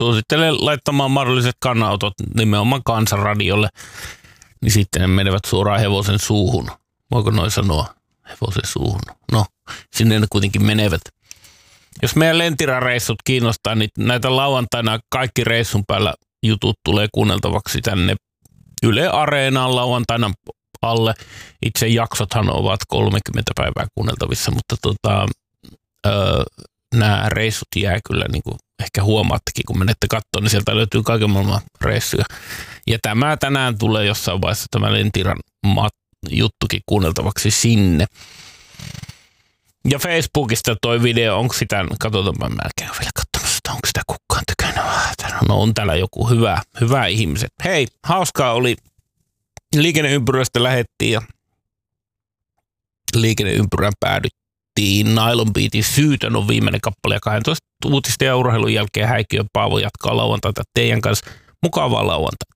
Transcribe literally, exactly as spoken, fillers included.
Suosittelen laittamaan mahdolliset kannanotot nimenomaan Kansanradiolle, niin sitten ne menevät suoraan hevosen suuhun. Voiko noin sanoa? Hevosen suuhun. No, sinne ne kuitenkin menevät. Jos meidän Lentira-reissut kiinnostaa, niin näitä lauantaina kaikki reissun päällä jutut tulee kuunneltavaksi tänne Yle Areenaan lauantaina alle. Itse jaksothan ovat kolmekymmentä päivää kuunneltavissa, mutta tota, öö, nämä reissut jää kyllä niin kuin ehkä huomaattekin, kun menette katsomaan, niin sieltä löytyy kaiken maailman reissuja. Ja tämä tänään tulee jossain vaiheessa tämä Lentiran juttukin kuunneltavaksi sinne. Ja Facebookista toi video, onko sitä, katsotaanpa melkein vielä katsomassa, onko sitä kukaan tykännyt. No on täällä joku hyvä, hyvä ihmiset. Hei, hauskaa oli. Liikenneympyrästä lähettiin ja liikenneympyrän päädyttiin. Nylon Beatin Syytön on viimeinen kappale ja kahdentoista uutisten ja urheilun jälkeen Häikiön Paavo jatkaa lauantaita teidän kanssa. Mukavaa lauantaita.